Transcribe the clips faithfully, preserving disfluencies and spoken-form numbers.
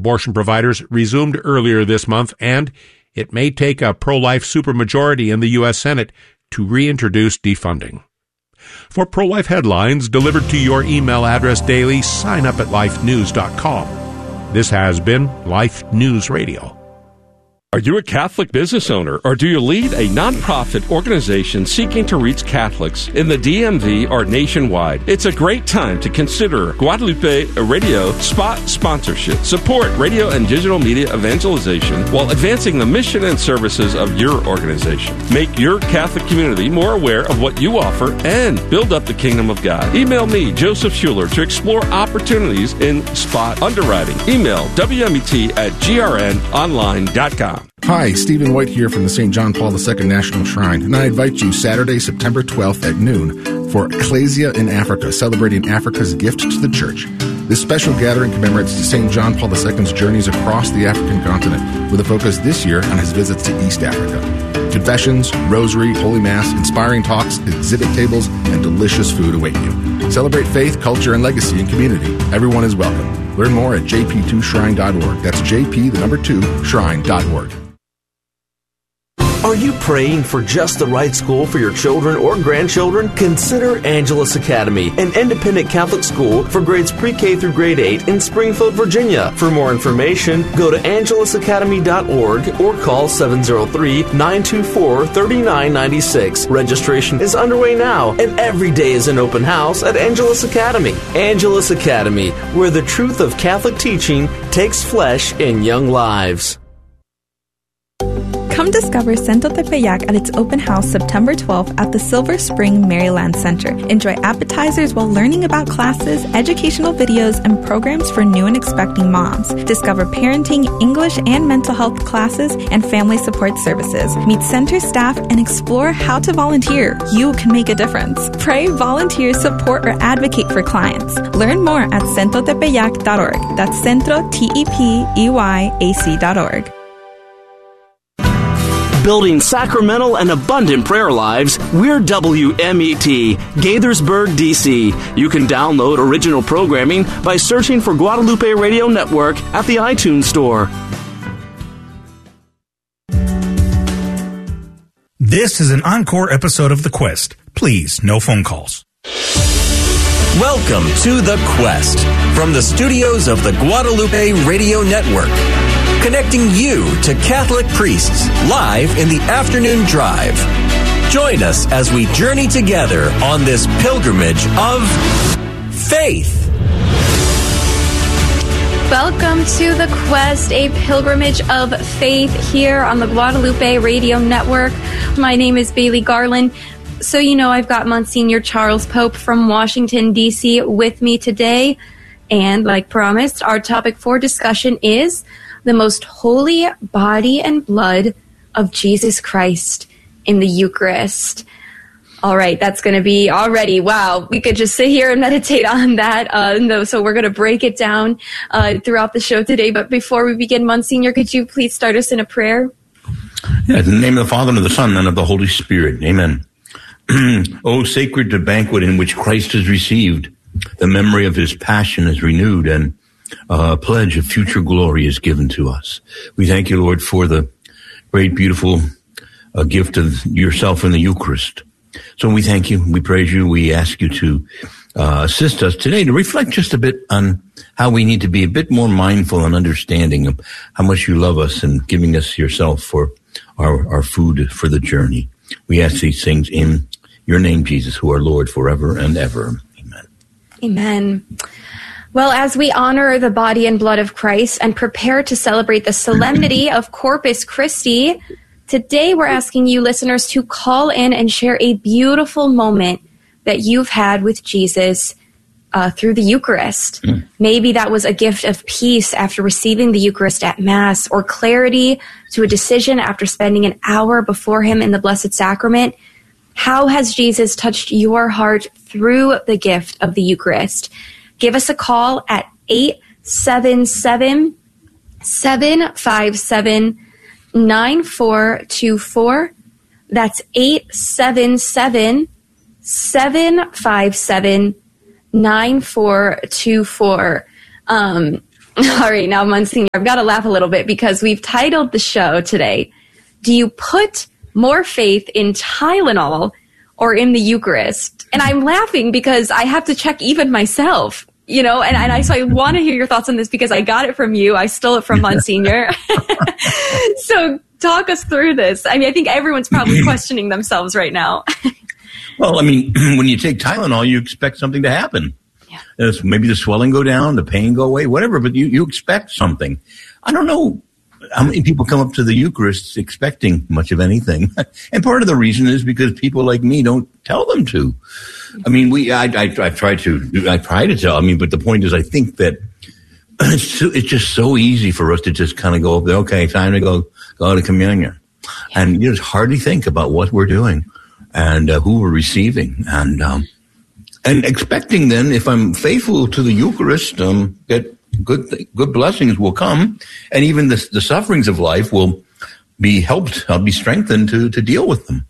abortion providers resumed earlier this month, and it may take a pro-life supermajority in the U S Senate to reintroduce defunding. For pro-life headlines delivered to your email address daily, sign up at life news dot com. This has been Life News Radio. Are you a Catholic business owner, or do you lead a nonprofit organization seeking to reach Catholics in the D M V or nationwide? It's a great time to consider Guadalupe Radio spot sponsorship. Support radio and digital media evangelization while advancing the mission and services of your organization. Make your Catholic community more aware of what you offer and build up the kingdom of God. Email me, Joseph Schuler, to explore opportunities in spot underwriting. Email W M E T at G R N online dot com. Hi, Stephen White here from the Saint John Paul the Second National Shrine, and I invite you Saturday, September twelfth at noon for Ecclesia in Africa, celebrating Africa's gift to the Church. This special gathering commemorates Saint John Paul the Second's journeys across the African continent, with a focus this year on his visits to East Africa. Confessions, rosary, holy mass, inspiring talks, exhibit tables, and delicious food await you. Celebrate faith, culture, and legacy in community. Everyone is welcome. Learn more at j p two shrine dot org. That's J P, the number two, shrine dot org. Are you praying for just the right school for your children or grandchildren? Consider Angelus Academy, an independent Catholic school for grades pre-K through grade eight in Springfield, Virginia. For more information, go to angelus academy dot org or call seven oh three, nine two four, three nine nine six. Registration is underway now, and every day is an open house at Angelus Academy. Angelus Academy, where the truth of Catholic teaching takes flesh in young lives. Come discover Centro Tepeyac at its open house September twelfth at the Silver Spring Maryland Center. Enjoy appetizers while learning about classes, educational videos, and programs for new and expecting moms. Discover parenting, English, and mental health classes and family support services. Meet center staff and explore how to volunteer. You can make a difference. Pray, volunteer, support, or advocate for clients. Learn more at centro tepeyac dot org. That's centro, T E P E Y A C dot org. Building sacramental and abundant prayer lives, we're W M E T, Gaithersburg, D C. You can download original programming by searching for Guadalupe Radio Network at the iTunes Store. This is an encore episode of The Quest. Please, no phone calls. Welcome to The Quest from the studios of the Guadalupe Radio Network, connecting you to Catholic priests live in the afternoon drive. Join us as we journey together on this pilgrimage of faith. Welcome to The Quest, a pilgrimage of faith here on the Guadalupe Radio Network. My name is Bailey Garland. So you know I've got Monsignor Charles Pope from Washington, D C with me today. And like promised, our topic for discussion is the most holy body and blood of Jesus Christ in the Eucharist. All right, that's going to be already, wow, we could just sit here and meditate on that. Uh, no, so we're going to break it down uh, throughout the show today. But before we begin, Monsignor, could you please start us in a prayer? Yeah, in the name of the Father, and of the Son, and of the Holy Spirit. Amen. O sacred banquet in which Christ is received, the memory of his passion is renewed, and a pledge of future glory is given to us. We thank you, Lord, for the great, beautiful uh, gift of yourself in the Eucharist. So we thank you, we praise you, we ask you to uh, assist us today to reflect just a bit on how we need to be a bit more mindful and understanding of how much you love us and giving us yourself for our, our food for the journey. We ask these things in your name, Jesus, who are Lord forever and ever. Amen. Amen. Well, as we honor the body and blood of Christ and prepare to celebrate the solemnity of Corpus Christi, today we're asking you listeners to call in and share a beautiful moment that you've had with Jesus uh, through the Eucharist. Mm. Maybe that was a gift of peace after receiving the Eucharist at Mass, or clarity to a decision after spending an hour before him in the Blessed Sacrament. How has Jesus touched your heart through the gift of the Eucharist? Give us a call at eight seven seven, seven five seven, nine four two four. That's eight seven seven, seven five seven, nine four two four. Um, All right, now, Monsignor, I've got to laugh a little bit because we've titled the show today, Do You Put More Faith in Tylenol or in the Eucharist? And I'm laughing because I have to check even myself, you know, and, and I, so I want to hear your thoughts on this because I got it from you. I stole it from Monsignor. So talk us through this. I mean, I think everyone's probably questioning themselves right now. Well, I mean, when you take Tylenol, you expect something to happen. Yeah. Maybe the swelling go down, the pain go away, whatever, but you, you expect something. I don't know how many people come up to the Eucharist expecting much of anything. And part of the reason is because people like me don't tell them to. I mean, we, I, I, I try to, I try to tell, I mean, but the point is, I think that it's, so, it's just so easy for us to just kind of go up there, okay, time to go, go to communion. And you just hardly think about what we're doing and uh, who we're receiving. And, um, and expecting then, if I'm faithful to the Eucharist, um, that good, good blessings will come. And even the, the sufferings of life will be helped, I'll be strengthened to, to deal with them.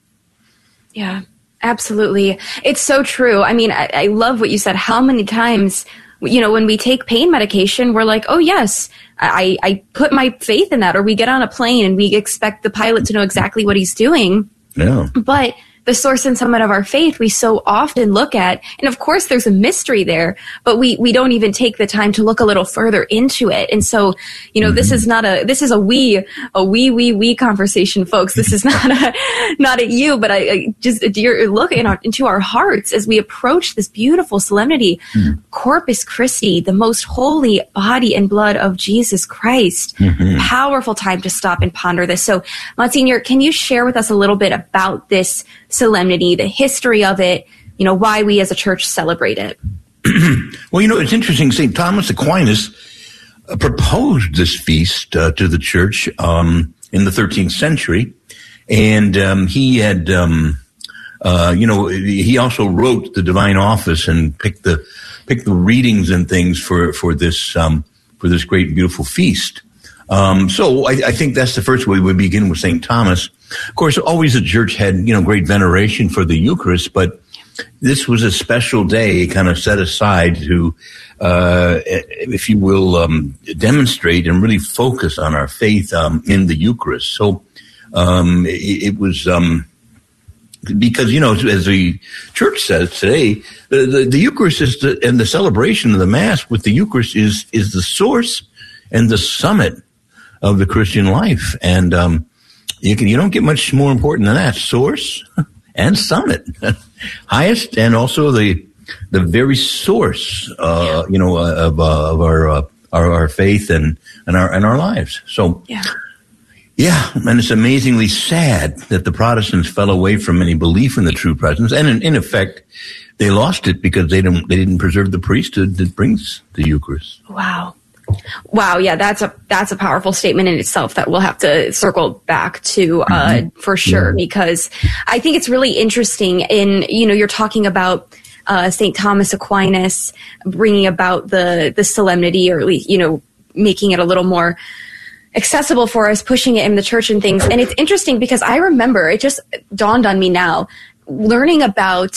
Yeah, absolutely. It's so true. I mean, I, I love what you said. How many times, you know, when we take pain medication, we're like, oh, yes, I, I put my faith in that. Or we get on a plane and we expect the pilot to know exactly what he's doing. Yeah. But the source and summit of our faith, we so often look at, and of course there's a mystery there, but we, we don't even take the time to look a little further into it. And so, you know, mm-hmm. this is not a, this is a we, a we, we, we conversation, folks. This is not a, not at you, but I, I just, you're looking into our hearts as we approach this beautiful solemnity, mm-hmm. Corpus Christi, the most holy body and blood of Jesus Christ. Mm-hmm. Powerful time to stop and ponder this. So, Monsignor, can you share with us a little bit about this solemnity, the history of it, you know, why we as a church celebrate it? Well, you know, it's interesting. Saint Thomas Aquinas uh, proposed this feast uh, to the church um, in the thirteenth century. And um, he had, um, uh, you know, he also wrote the Divine Office and picked the picked the readings and things for, for this um, for this great, beautiful feast. Um, so I, I think that's the first way we begin with Saint Thomas. Of course, always the church had, you know, great veneration for the Eucharist, but this was a special day kind of set aside to, uh, if you will, um, demonstrate and really focus on our faith um, in the Eucharist. So um, it, it was um, because, you know, as the church says today, the, the, the Eucharist is the, and the celebration of the Mass with the Eucharist is is the source and the summit of the Christian life. And um You can, you don't get much more important than that. Source and summit, highest, and also the the very source, uh, you know, uh, of uh, of our, uh, our our faith and and our and our lives. So, yeah, yeah, and it's amazingly sad that the Protestants fell away from any belief in the true presence, and in, in effect, they lost it because they didn't they didn't preserve the priesthood that brings the Eucharist. Wow. Wow, yeah, that's a that's a powerful statement in itself that we'll have to circle back to uh, mm-hmm. for sure, yeah. Because I think it's really interesting. In you know, you're talking about uh, Saint Thomas Aquinas bringing about the the solemnity, or at least you know, making it a little more accessible for us, pushing it in the church and things. And it's interesting because I remember it just dawned on me now, learning about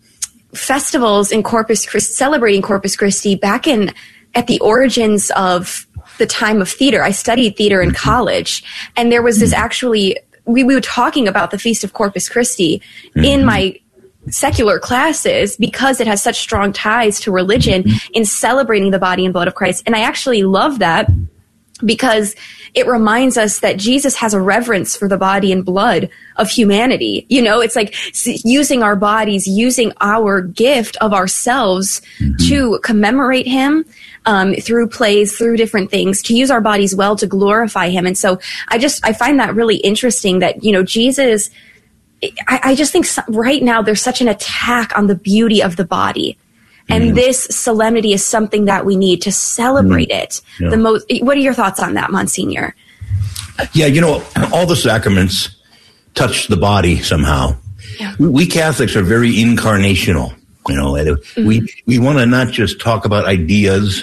festivals in Corpus Christi, celebrating Corpus Christi back in. At the origins of the time of theater. I studied theater in college, and there was this actually, we, we were talking about the Feast of Corpus Christi mm-hmm. in my secular classes because it has such strong ties to religion mm-hmm. in celebrating the body and blood of Christ. And I actually love that because it reminds us that Jesus has a reverence for the body and blood of humanity. You know, it's like using our bodies, using our gift of ourselves mm-hmm. to commemorate him um, through plays, through different things, to use our bodies well to glorify him. And so I just, I find that really interesting that, you know, Jesus, I, I just think right now there's such an attack on the beauty of the body. And mm-hmm. this solemnity is something that we need to celebrate mm-hmm. it. Yeah. The most. What are your thoughts on that, Monsignor? Yeah, you know, all the sacraments touch the body somehow. Yeah. We, we Catholics are very incarnational. You know, mm-hmm. we we want to not just talk about ideas,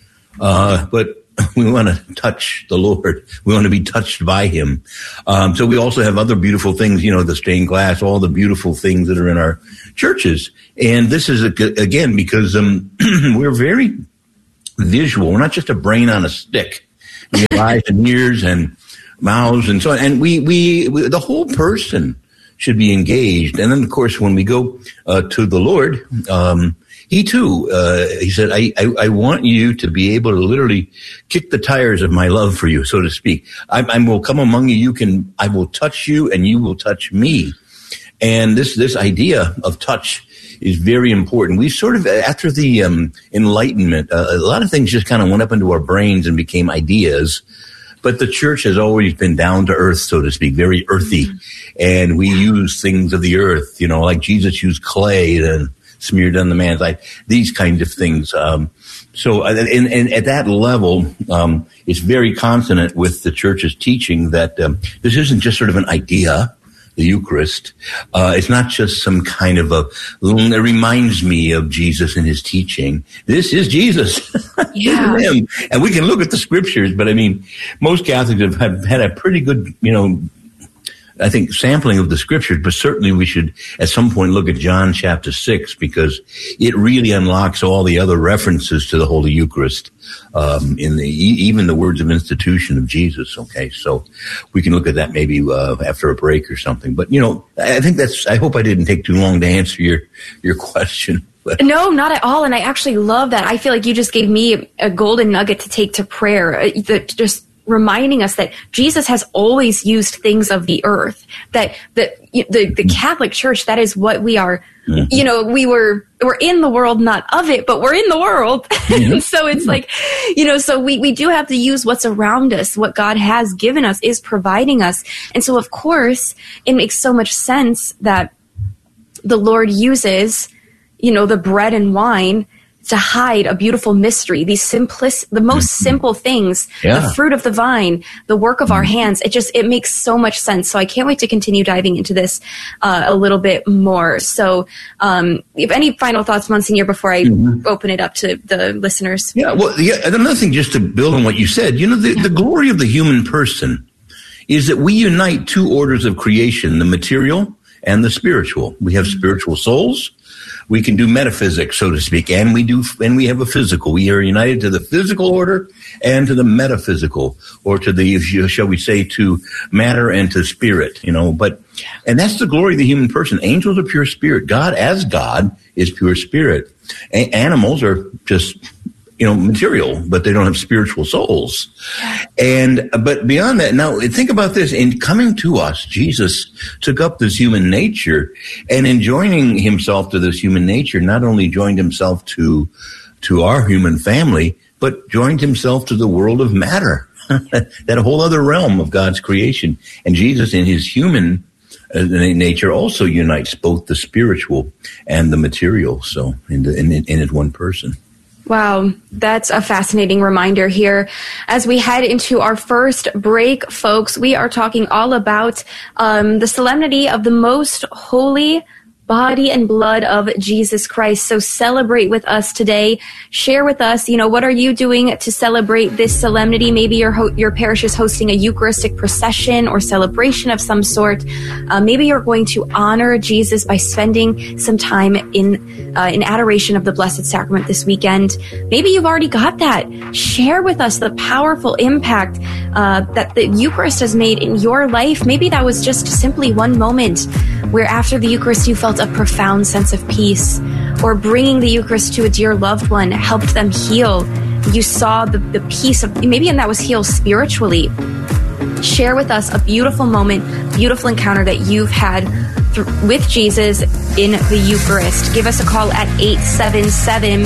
uh, but we want to touch the Lord. We want to be touched by him. Um, so we also have other beautiful things, you know, the stained glass, all the beautiful things that are in our churches. And this is, a, again, because um, we're very, visual. We're not just a brain on a stick. We have eyes and ears and mouths and so on. And we, we, we the whole person should be engaged. And then, of course, when we go uh, to the Lord, um, he too, uh, he said, I, I, I want you to be able to literally kick the tires of my love for you, so to speak. I, I will come among you. You can, I will touch you and you will touch me. And this, this idea of touch is very important. We sort of, after the um, Enlightenment, uh, a lot of things just kind of went up into our brains and became ideas. But the church has always been down to earth, so to speak, very earthy. And we use things of the earth, you know, like Jesus used clay and smeared on the man's eye, these kinds of things. Um, so and, and at that level, um, it's very consonant with the church's teaching that um, this isn't just sort of an idea, the Eucharist. Uh, it's not just some kind of a, it reminds me of Jesus and his teaching. This is Jesus. Yeah. This is him. And we can look at the scriptures, but I mean, most Catholics have had, had a pretty good, you know, I think sampling of the scriptures, but certainly we should at some point look at John chapter six, because it really unlocks all the other references to the Holy Eucharist, um, in the, even the words of institution of Jesus. Okay. So we can look at that maybe, uh, after a break or something, but you know, I think that's, I hope I didn't take too long to answer your, your question. But. No, not at all. And I actually love that. I feel like you just gave me a golden nugget to take to prayer. Uh, that just, reminding us that Jesus has always used things of the earth, that the, the, the Catholic Church, that is what we are, mm-hmm. you know, we were, we're in the world, not of it, but we're in the world. Mm-hmm. So it's like, you know, so we, we do have to use what's around us. What God has given us is providing us. And so, of course, it makes so much sense that the Lord uses, you know, the bread and wine to hide a beautiful mystery, these simplic, the most simple things, yeah. the fruit of the vine, the work of our hands. It just, it makes so much sense. So I can't wait to continue diving into this uh, a little bit more. So um, if any final thoughts, Monsignor, before I mm-hmm. open it up to the listeners? Yeah, well, yeah, another thing just to build on what you said, you know, the, yeah. the glory of the human person is that we unite two orders of creation, the material and the spiritual. We have spiritual souls. We can do metaphysics, so to speak, and we do, and we have a physical. We are united to the physical order and to the metaphysical, or to the, shall we say, to matter and to spirit, you know, but, and that's the glory of the human person. Angels are pure spirit. God, as God, is pure spirit. A- animals are just, you know, material, but they don't have spiritual souls. And, but beyond that, now think about this. In coming to us, Jesus took up this human nature, and in joining himself to this human nature, not only joined himself to, to our human family, but joined himself to the world of matter, that whole other realm of God's creation. And Jesus in his human uh, nature also unites both the spiritual and the material. So in the, in, in his one person. Wow, that's a fascinating reminder here. As we head into our first break, folks, we are talking all about um, the solemnity of the most holy body and blood of Jesus Christ. So celebrate with us today. Share with us, you know, what are you doing to celebrate this solemnity? Maybe your ho- your parish is hosting a Eucharistic procession or celebration of some sort. Uh, maybe you're going to honor Jesus by spending some time in uh, in adoration of the Blessed Sacrament this weekend. Maybe you've already got that. Share with us the powerful impact uh, that the Eucharist has made in your life. Maybe that was just simply one moment where after the Eucharist you felt a profound sense of peace, or bringing the Eucharist to a dear loved one helped them heal. You saw the, the peace of, maybe, and that was healed spiritually. Share with us a beautiful moment, beautiful encounter that you've had th- with Jesus in the Eucharist. Give us a call at eight seven seven,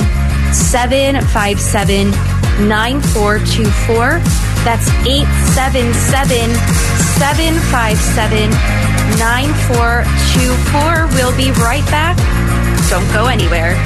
seven five seven, nine four two four. That's eight seven seven, seven five seven, nine four two four. We'll be right back. Don't go anywhere.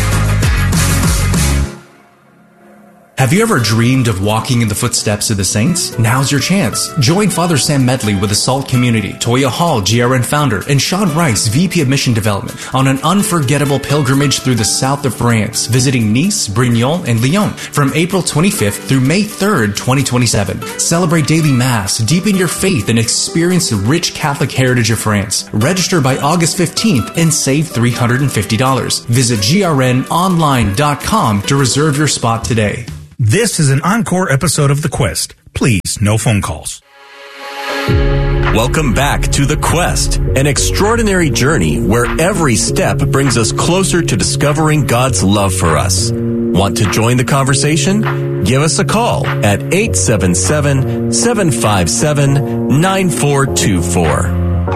Have you ever dreamed of walking in the footsteps of the saints? Now's your chance. Join Father Sam Medley with the SALT community, Toya Hall, G R N founder, and Sean Rice, V P of Mission Development, on an unforgettable pilgrimage through the south of France, visiting Nice, Brignoles, and Lyon from April twenty-fifth through May third, twenty twenty-seven. Celebrate daily Mass, deepen your faith, and experience the rich Catholic heritage of France. Register by August fifteenth and save three hundred fifty dollars. Visit G R N online dot com to reserve your spot today. This is an encore episode of The Quest. Please, no phone calls. Welcome back to The Quest, an extraordinary journey where every step brings us closer to discovering God's love for us. Want to join the conversation? Give us a call at eight seven seven, seven five seven, nine four two four.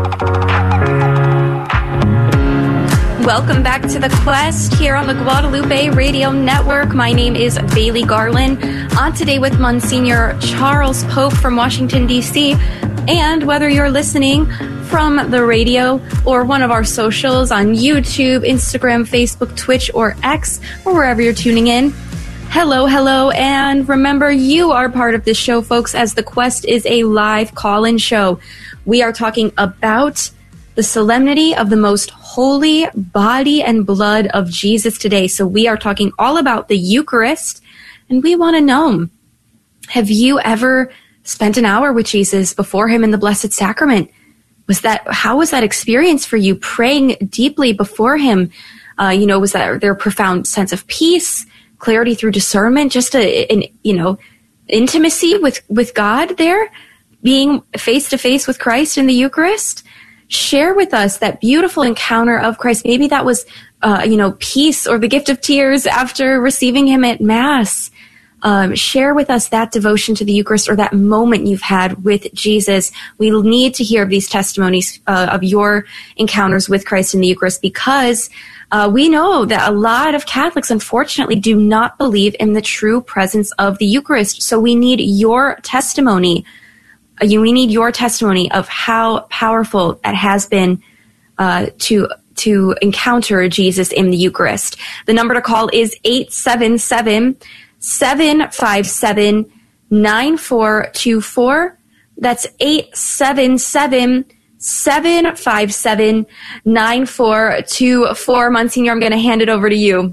Welcome back to The Quest here on the Guadalupe Radio Network. My name is Bailey Garland. On today with Monsignor Charles Pope from Washington, D C And whether you're listening from the radio or one of our socials on YouTube, Instagram, Facebook, Twitch, or X, or wherever you're tuning in, hello, hello. And remember, you are part of this show, folks, as The Quest is a live call-in show. We are talking about the solemnity of the most holy body and blood of Jesus today. So we are talking all about the Eucharist, and we want to know, have you ever spent an hour with Jesus before him in the Blessed Sacrament? Was that, how was that experience for you, praying deeply before him? Uh, you know, was that there a profound sense of peace, clarity through discernment, just a, an, you know, intimacy with, with God there, being face to face with Christ in the Eucharist? Share with us that beautiful encounter of Christ. Maybe that was, uh, you know, peace or the gift of tears after receiving him at Mass. Um, share with us that devotion to the Eucharist or that moment you've had with Jesus. We need to hear of these testimonies uh, of your encounters with Christ in the Eucharist, because uh, we know that a lot of Catholics, unfortunately, do not believe in the true presence of the Eucharist. So we need your testimony. You, we need your testimony of how powerful it has been uh, to to encounter Jesus in the Eucharist. The number to call is eight seven seven, seven five seven, nine four two four. That's eight seven seven, seven five seven, nine four two four. Monsignor, I'm going to hand it over to you.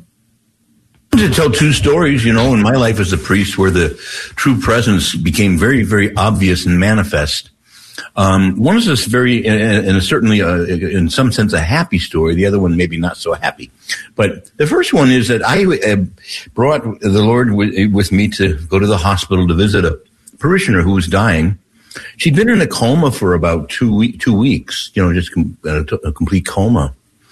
To tell two stories, you know, in my life as a priest where the true presence became very, very obvious and manifest. Um, one is this very, and, and certainly a, in some sense a happy story. The other one maybe not so happy. But the first one is that I uh, brought the Lord with, with me to go to the hospital to visit a parishioner who was dying. She'd been in a coma for about two, week, two weeks, you know, just com- a, a complete coma.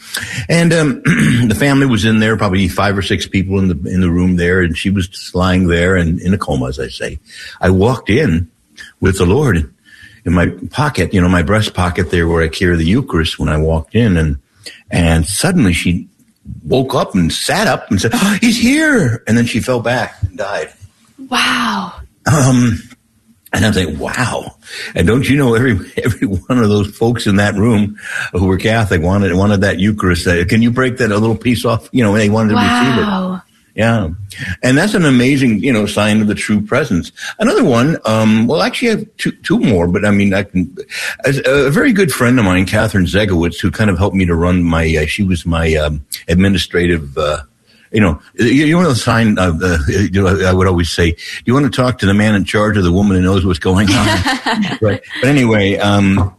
And um, the family was in there, probably five or six people in the in the room there, and she was just lying there and in a coma, as I say. I walked in with the Lord in my pocket, you know, my breast pocket there where I carry the Eucharist when I walked in, and and suddenly she woke up and sat up and said, "Oh, he's here!" And then she fell back and died. Wow. Um. And I was like, wow. And don't you know, every every one of those folks in that room who were Catholic wanted wanted that Eucharist. Can you break that a little piece off? You know, they wanted to wow. receive it. Yeah. And that's an amazing, you know, sign of the true presence. Another one, um, well, actually I have two, two more, but I mean, I can, as a very good friend of mine, Catherine Zegowitz, who kind of helped me to run my, uh, she was my um, administrative, uh, You know, you, you want to sign, uh, uh, you know, I would always say, you want to talk to the man in charge or the woman who knows what's going on. Right. But anyway, um,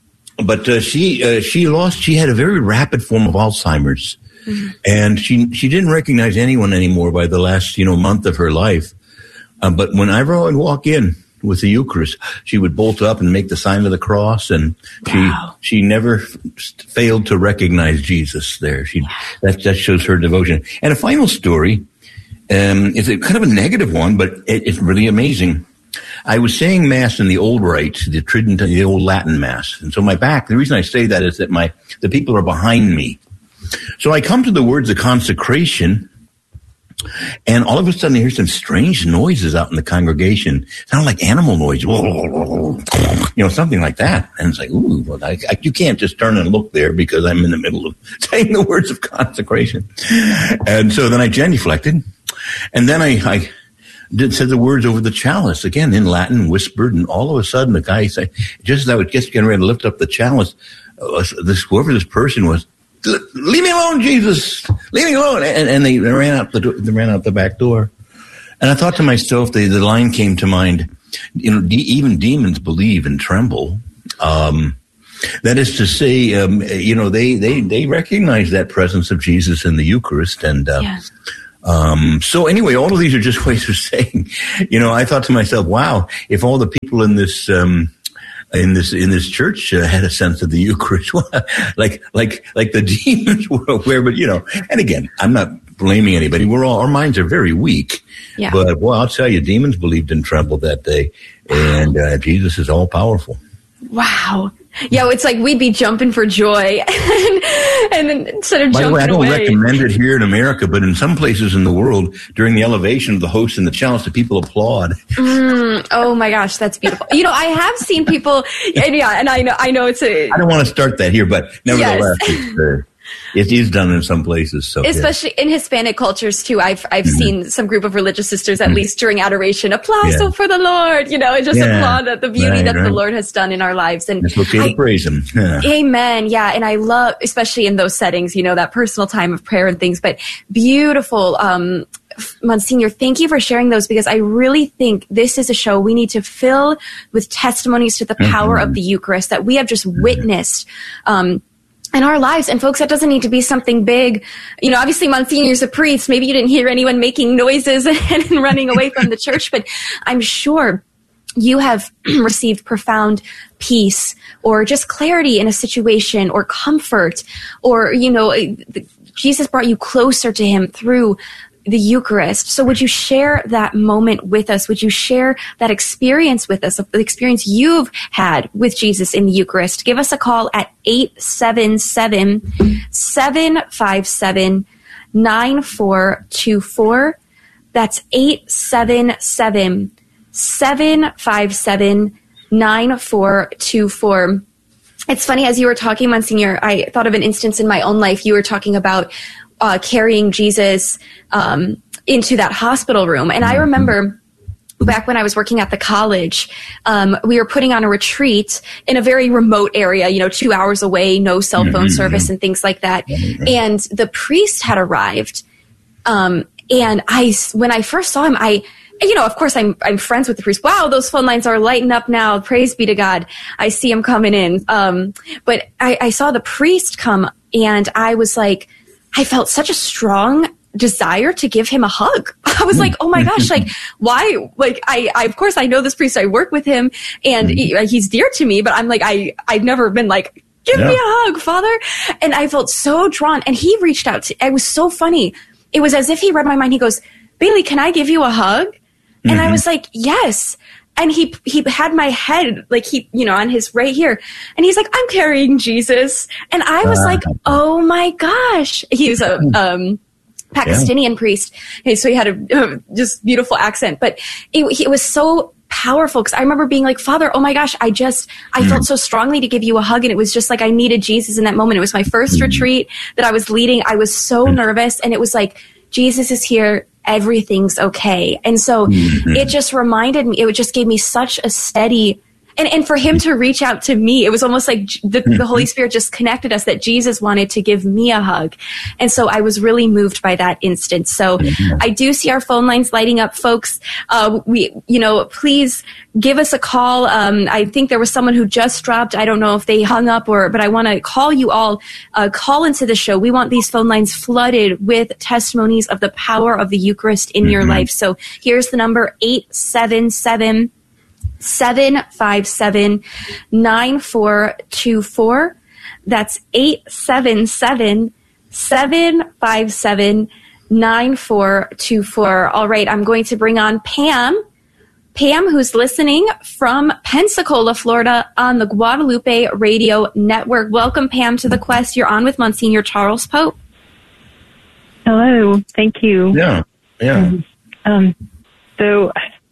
but uh, she, uh, she lost, she had a very rapid form of Alzheimer's. Mm-hmm. And she, she didn't recognize anyone anymore by the last, you know, month of her life. Uh, but whenever I would walk in with the Eucharist, she would bolt up and make the sign of the cross, and wow. she she never f- failed to recognize Jesus there. She that that shows her devotion. And a final story um, is a kind of a negative one, but it, it's really amazing. I was saying Mass in the old rite, the Trident, the old Latin Mass, and so my back. The reason I say that is that my the people are behind me. So I come to the words of consecration. And all of a sudden, I hear some strange noises out in the congregation. Sound like animal noise, you know, something like that. And it's like, ooh, well, I, I, you can't just turn and look there because I'm in the middle of saying the words of consecration. And so then I genuflected, and then I, I did said the words over the chalice again in Latin, whispered, and all of a sudden, the guy said, just as I was just getting ready to lift up the chalice, uh, this whoever this person was. Leave me alone, Jesus. Leave me alone. And, and they ran out the they ran out the back door. And I thought to myself, the, the line came to mind. You know, de- even demons believe and tremble. Um, that is to say, um, you know, they, they, they recognize that presence of Jesus in the Eucharist. And uh, yeah. Um, so anyway, all of these are just ways of saying, you know, I thought to myself, wow, if all the people in this, um, in this, in this church uh, had a sense of the Eucharist, like, like, like the demons were aware, but you know, and again, I'm not blaming anybody. We're all, our minds are very weak, yeah. but well, I'll tell you, demons believed and trembled that day, and uh, Jesus is all powerful. Wow. Yeah, it's like we'd be jumping for joy, and, and then instead of By jumping the way, I don't away. recommend it here in America, but in some places in the world, during the elevation of the host and the chalice, the people applaud. Mm, oh my gosh, that's beautiful. You know, I have seen people, and yeah, and I know, I know it's a. I don't want to start that here, but nevertheless, yes. it's, uh, it is done in some places. So, especially yeah. in Hispanic cultures too. I've I've mm-hmm. seen some group of religious sisters, at mm-hmm. least during adoration, applause yeah. for the Lord. You know, and just yeah. applaud at the beauty right, that right. the Lord has done in our lives. And it's okay I, to praise Him. Yeah. Amen. Yeah, and I love, especially in those settings, you know, that personal time of prayer and things. But beautiful. Um, Monsignor, thank you for sharing those, because I really think this is a show we need to fill with testimonies to the power mm-hmm. of the Eucharist that we have just mm-hmm. witnessed. Um, in our lives. And folks, that doesn't need to be something big. You know, obviously Monsignor's a priest. Maybe you didn't hear anyone making noises and running away from the church, but I'm sure you have received profound peace or just clarity in a situation or comfort, or, you know, Jesus brought you closer to Him through the Eucharist. So would you share that moment with us? Would you share that experience with us, the experience you've had with Jesus in the Eucharist? Give us a call at eight seven seven, seven five seven, nine four two four. That's eight seven seven, seven five seven, nine four two four. It's funny, as you were talking, Monsignor, I thought of an instance in my own life. You were talking about Uh, carrying Jesus um, into that hospital room. And I remember back when I was working at the college, um, we were putting on a retreat in a very remote area, you know, two hours away, no cell phone mm-hmm. service and things like that. Mm-hmm. And the priest had arrived. Um, and I, when I first saw him, I, you know, of course I'm, I'm friends with the priest. Wow, those phone lines are lighting up now. Praise be to God. I see him coming in. Um, but I, I saw the priest come, and I was like, I felt such a strong desire to give him a hug. I was like, oh my gosh, like, why? Like, I, I, of course I know this priest, I work with him, and he, he's dear to me, but I'm like, I, I've never been like, give yeah. me a hug, Father. And I felt so drawn, and he reached out to, it was so funny. It was as if he read my mind. He goes, Bailey, can I give you a hug? And mm-hmm. I was like, yes. And he, he had my head, like he, you know, on his right here. And he's like, I'm carrying Jesus. And I was uh, like, oh my gosh. He's a, um, Pakistani yeah. priest. And so he had a uh, just beautiful accent, but it, it was so powerful, because I remember being like, Father, oh my gosh, I just, I mm. felt so strongly to give you a hug. And it was just like, I needed Jesus in that moment. It was my first mm. retreat that I was leading. I was so mm. nervous, and it was like, Jesus is here. Everything's okay. And so mm-hmm. it just reminded me, it just gave me such a steady, and, and for him to reach out to me, it was almost like the, mm-hmm. the Holy Spirit just connected us, that Jesus wanted to give me a hug. And so I was really moved by that instance. So mm-hmm. I do see our phone lines lighting up, folks. Uh, we, you know, please give us a call. Um, I think there was someone who just dropped. I don't know if they hung up or, but I want to call you all, uh, call into the show. We want these phone lines flooded with testimonies of the power of the Eucharist in mm-hmm. your life. So here's the number, eight seven seven, seven five seven, nine four two four. That's eight seven seven, seven five seven, nine four two four. All right, I'm going to bring on Pam. Pam, who's listening from Pensacola, Florida, on the Guadalupe Radio Network. Welcome, Pam, to the Quest. You're on with Monsignor Charles Pope. Hello. Thank you. Yeah. Yeah. Um, so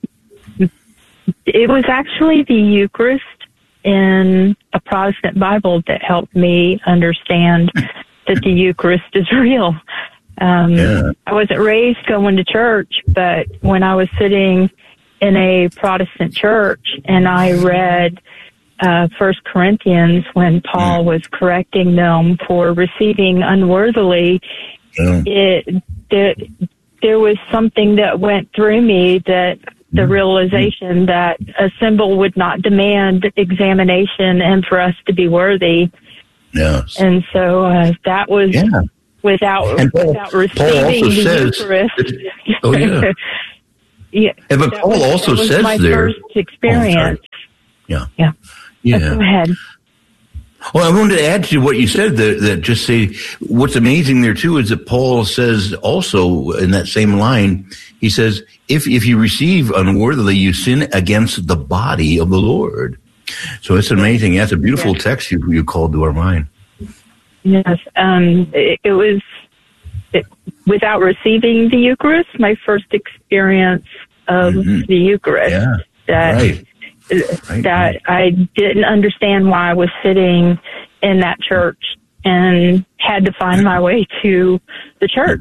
it was actually the Eucharist in a Protestant Bible that helped me understand that the Eucharist is real. Um, yeah. I wasn't raised going to church, but when I was sitting in a Protestant church and I read uh, First Corinthians when Paul was correcting them for receiving unworthily, yeah. it there, there was something that went through me, that the realization that a symbol would not demand examination and for us to be worthy. Yes. And so uh, that was yeah. without and Paul, without receiving Paul also the says, Eucharist. Oh yeah. Yeah, and but that Paul was, also that was says my there. first experience. Oh, yeah. Yeah. Yeah. Go ahead. Well, I wanted to add to what you said that, that just say what's amazing there too is that Paul says also in that same line, he says, if, if you receive unworthily, you sin against the body of the Lord. So it's amazing. That's a beautiful yes. text you, you called to our mind. Yes. Um, it, it was it, without receiving the Eucharist, my first experience of mm-hmm. the Eucharist. Yeah. That, right. Right, that right. I didn't understand why I was sitting in that church and had to find my way to the church.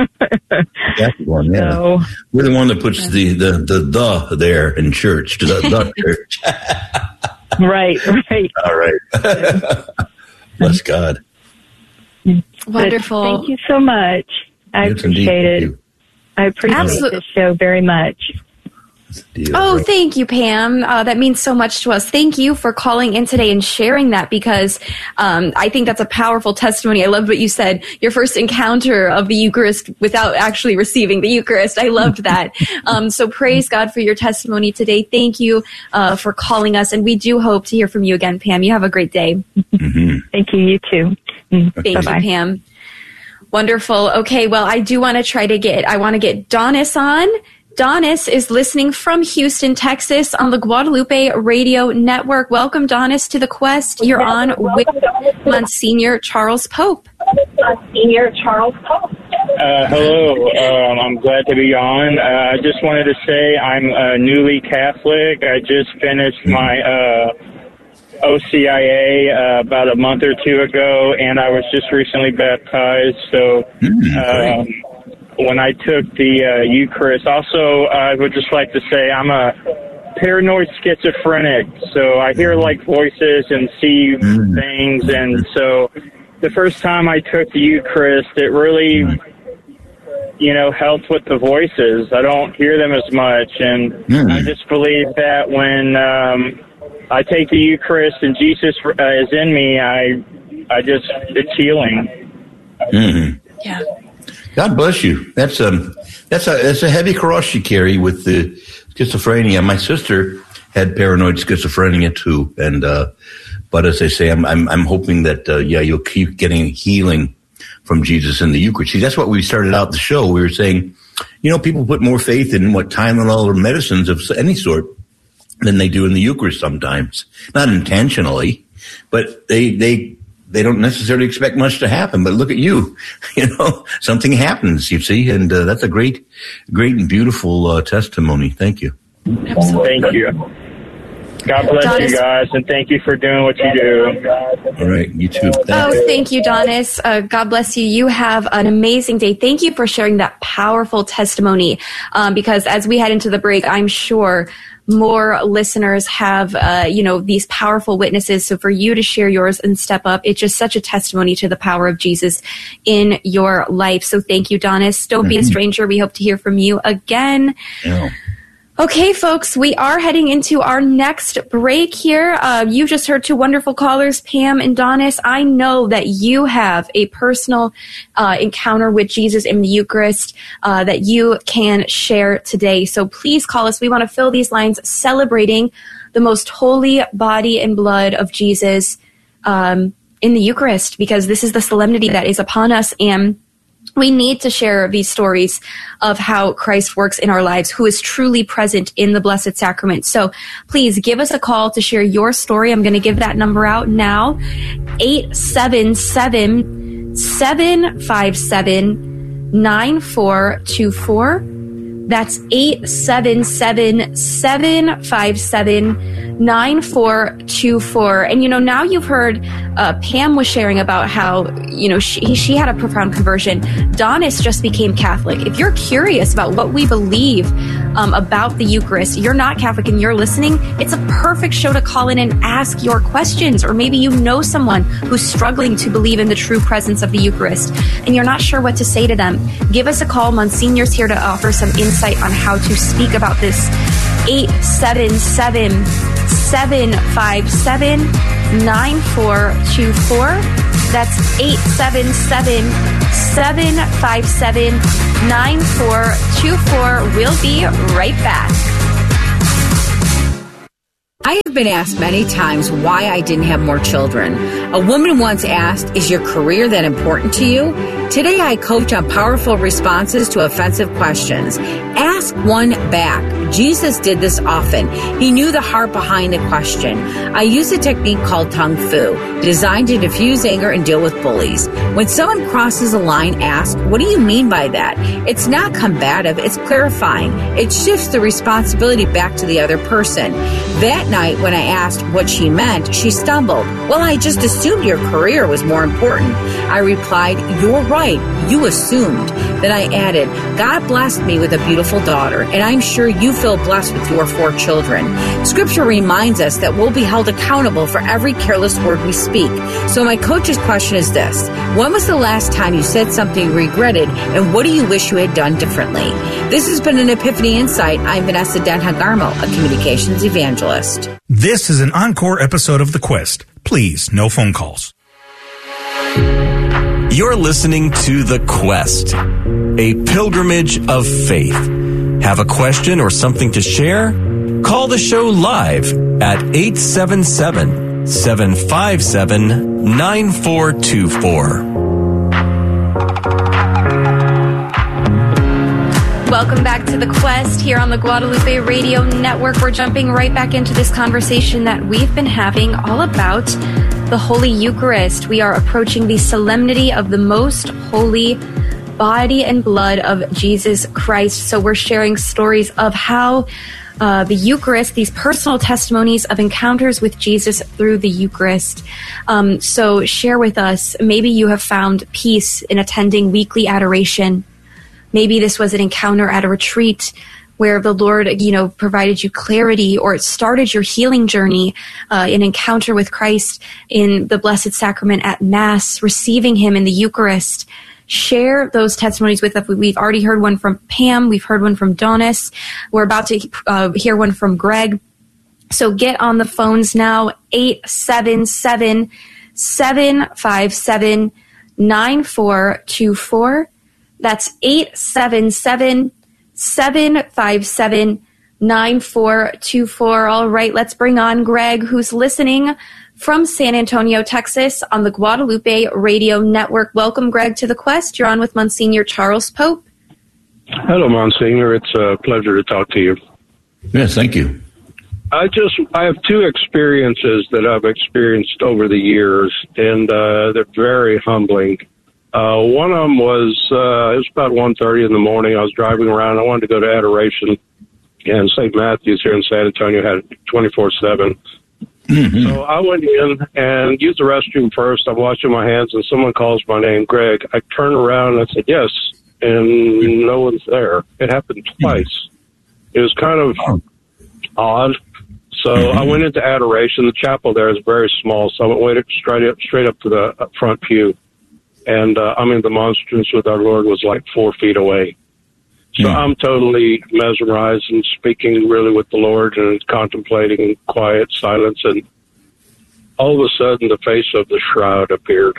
That's the one, yeah. So, we're the one that puts the, the, the, the there in church, to the, the church. Right, right. All right. Bless God. Wonderful. But thank you so much. I yes, appreciate it. You. I appreciate Absolutely. this show very much. Deal, oh, right? Thank you, Pam. Uh, that means so much to us. Thank you for calling in today and sharing that because um, I think that's a powerful testimony. I loved what you said, your first encounter of the Eucharist without actually receiving the Eucharist. I loved that. um, so praise God for your testimony today. Thank you uh, for calling us, and we do hope to hear from you again, Pam. You have a great day. Mm-hmm. Thank you. You too. Mm-hmm. Thank Bye-bye. you, Pam. Wonderful. Okay, well, I do want to try to get, I want to get Donis on. Donis is listening from Houston, Texas on the Guadalupe Radio Network. Welcome, Donis, to the Quest. You're on with Monsignor Charles Pope. Monsignor Charles Pope. Uh, hello. Um, I'm glad to be on. Uh, I just wanted to say I'm uh, newly Catholic. I just finished my uh, O C I A uh, about a month or two ago, and I was just recently baptized. So um, when I took the uh, Eucharist, also I would just like to say I'm a paranoid schizophrenic, so I hear like voices and see mm. things, and so the first time I took the Eucharist, it really, you know, helped with the voices. I don't hear them as much, and mm. I just believe that when um, I take the Eucharist and Jesus uh, is in me, I, I just, it's healing. Mm-hmm. Yeah. God bless you. That's um, that's a that's a heavy cross you carry with the schizophrenia. My sister had paranoid schizophrenia too, and uh, but as I say, I'm I'm, I'm hoping that uh, yeah, you'll keep getting healing from Jesus in the Eucharist. See, that's what we started out the show. We were saying, you know, people put more faith in what Tylenol or medicines of any sort than they do in the Eucharist sometimes. Not intentionally, but they they. They don't necessarily expect much to happen, but look at you, you know, something happens, you see, and uh, that's a great, great and beautiful uh, testimony. Thank you. Absolutely. Thank you. God bless Donis. You guys, and thank you for doing what you do. All right, you too. Thank oh, you. Thank you, Donis. Uh, God bless you. You have an amazing day. Thank you for sharing that powerful testimony, um, because as we head into the break, I'm sure more listeners have, uh, you know, these powerful witnesses. So for you to share yours and step up, it's just such a testimony to the power of Jesus in your life. So thank you, Donis. Don't mm-hmm. be a stranger. We hope to hear from you again. Yeah. Okay, folks, we are heading into our next break here. Uh, you just heard two wonderful callers, Pam and Donis. I know that you have a personal uh, encounter with Jesus in the Eucharist uh, that you can share today. So please call us. We want to fill these lines celebrating the most holy body and blood of Jesus um, in the Eucharist, because this is the solemnity that is upon us, and we need to share these stories of how Christ works in our lives, who is truly present in the Blessed Sacrament. So please give us a call to share your story. I'm going to give that number out now, eight seven seven, seven five seven, nine four two four. That's eight seven seven, seven five seven, nine four two four. And, you know, now you've heard uh, Pam was sharing about how, you know, she, she had a profound conversion. Donis just became Catholic. If you're curious about what we believe um, about the Eucharist, you're not Catholic and you're listening, it's a perfect show to call in and ask your questions. Or maybe you know someone who's struggling to believe in the true presence of the Eucharist and you're not sure what to say to them. Give us a call. Monsignor's here to offer some insight on how to speak about this. eight seven seven, seven five seven, nine four two four. That's eight seven seven, seven five seven, nine four two four. We'll be right back. I have been asked many times why I didn't have more children. A woman once asked, is your career that important to you? Today I coach on powerful responses to offensive questions. Ask one back. Jesus did this often. He knew the heart behind the question. I use a technique called Tung Fu, designed to diffuse anger and deal with bullies. When someone crosses a line, ask, what do you mean by that? It's not combative, it's clarifying. It shifts the responsibility back to the other person. That night, when I asked what she meant, she stumbled. Well, I just assumed your career was more important. I replied, you're right. You assumed. Then I added, God blessed me with a beautiful daughter, and I'm sure you feel blessed with your four children. Scripture reminds us that we'll be held accountable for every careless word we speak. So my coach's question is this. When was the last time you said something you regretted, and what do you wish you had done differently? This has been an Epiphany Insight. I'm Vanessa Denhagarmo, a communications evangelist. This is an encore episode of The Quest. Please, no phone calls. You're listening to The Quest, a pilgrimage of faith. Have a question or something to share? Call the show live at eight seven seven, seven five seven, nine four two four. Welcome back to The Quest here on the Guadalupe Radio Network. We're jumping right back into this conversation that we've been having all about the Holy Eucharist. We are approaching the solemnity of the most holy body and blood of Jesus Christ. So we're sharing stories of how uh, the Eucharist, these personal testimonies of encounters with Jesus through the Eucharist. Um, so share with us, maybe you have found peace in attending weekly adoration. Maybe this was an encounter at a retreat where the Lord, you know, provided you clarity, or it started your healing journey, uh, an encounter with Christ in the Blessed Sacrament at Mass, receiving Him in the Eucharist. Share those testimonies with us. We've already heard one from Pam. We've heard one from Donis. We're about to uh, hear one from Greg. So get on the phones now, eight seven seven, seven five seven, nine four two four. That's eight seven seven, seven five seven, nine four two four. All right, let's bring on Greg, who's listening from San Antonio, Texas, on the Guadalupe Radio Network. Welcome, Greg, to The Quest. You're on with Monsignor Charles Pope. Hello, Monsignor. It's a pleasure to talk to you. Yes, thank you. I just, I have two experiences that I've experienced over the years, and uh, they're very humbling. Uh, one of them was, uh, it was about one thirty in the morning. I was driving around. I wanted to go to adoration, and Saint Matthew's here in San Antonio had twenty-four seven. Mm-hmm. So I went in and used the restroom first. I'm washing my hands, and someone calls my name, Greg. I turned around and I said, yes, and no one's there. It happened twice. It was kind of odd. So mm-hmm. I went into adoration. The chapel there is very small, so I went straight up, straight up to the front pew. And, uh, I mean, the monstrance with our Lord was like four feet away. So mm. I'm totally mesmerized and speaking really with the Lord and contemplating quiet silence. And all of a sudden, the face of the shroud appeared.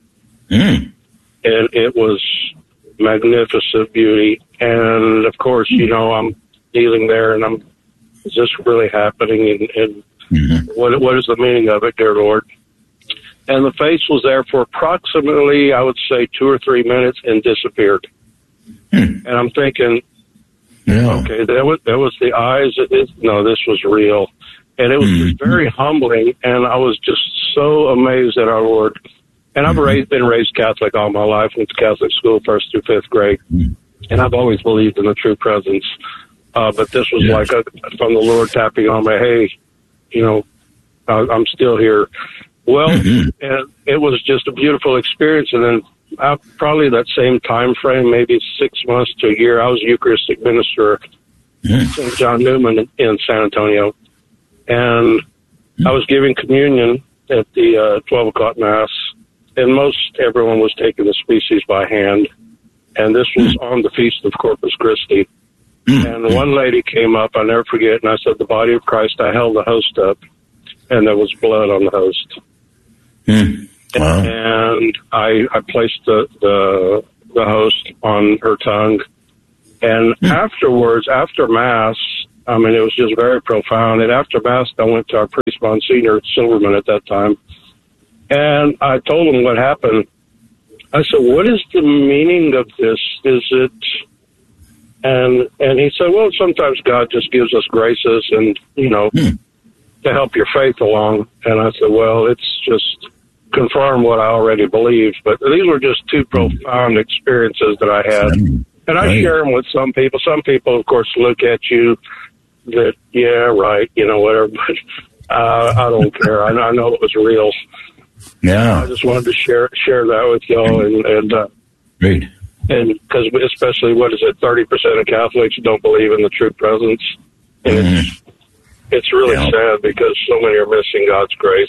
Mm. And it was magnificent beauty. And, of course, you know, I'm kneeling there and I'm, is this really happening? And, and mm-hmm. what what is the meaning of it, dear Lord? And the face was there for approximately, I would say, two or three minutes and disappeared. Hmm. And I'm thinking, yeah. okay, that was, that was the eyes. It, it, no, this was real. And it was mm-hmm. just very humbling. And I was just so amazed at our Lord. And I've mm-hmm. raised, been raised Catholic all my life, went to Catholic school first through fifth grade. Mm-hmm. And I've always believed in the true presence. Uh, but this was yes. like a, from the Lord tapping on me, hey, you know, I, I'm still here. Well, mm-hmm. and it was just a beautiful experience. And then uh, probably that same time frame, maybe six months to a year, I was Eucharistic minister mm-hmm. at Saint John Newman in, in San Antonio. And mm-hmm. I was giving communion at the uh, twelve o'clock Mass. And most everyone was taking the species by hand. And this was mm-hmm. on the Feast of Corpus Christi. Mm-hmm. And one lady came up, I'll never forget, and I said, the body of Christ. I held the host up, and there was blood on the host. Mm. wow. and I, I placed the, the the host on her tongue. And mm. afterwards, after Mass, I mean, it was just very profound. And after Mass, I went to our priest, Monsignor Silverman at that time, and I told him what happened. I said, what is the meaning of this? Is it... And and he said, well, sometimes God just gives us graces and, you know, mm. to help your faith along. And I said, well, it's just confirm what I already believed. But these were just two profound experiences that I had. And I share them with some people. Some people, of course, look at you that, yeah, right, you know, whatever. But uh, I don't care. I, I know it was real. Yeah. I just wanted to share share that with y'all. And, and uh, Great. And because especially, what is it, thirty percent of Catholics don't believe in the true presence. And mm. it's, it's really yeah. sad because so many are missing God's grace.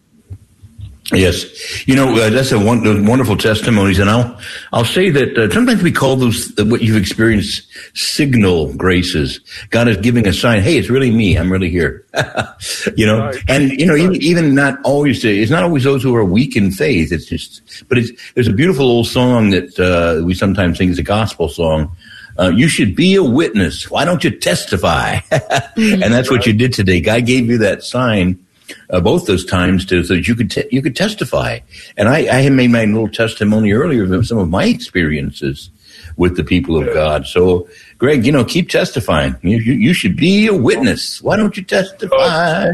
Yes. You know, uh, that's a one, those wonderful testimonies. And I'll, I'll say that uh, sometimes we call those, uh, what you've experienced, signal graces. God is giving a sign. Hey, it's really me. I'm really here. you know, right. and, you know, right. even, even not always, it's not always those who are weak in faith. It's just, but it's, there's a beautiful old song that, uh, we sometimes sing as a gospel song. Uh, you should be a witness. Why don't you testify? and that's right. what you did today. God gave you that sign. Uh, both those times to, so that you could te- you could testify. And I, I had made my little testimony earlier of some of my experiences with the people of God. So, Greg, you know, keep testifying. You, you, you should be a witness. Why don't you testify?